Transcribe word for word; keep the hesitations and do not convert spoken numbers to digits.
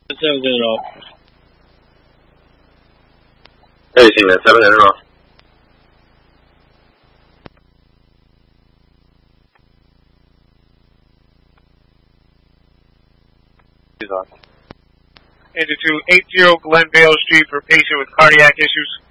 seven hundred off. Hey, see man, seven hundred off. Into two eighty Glendale Street for patient with cardiac issues.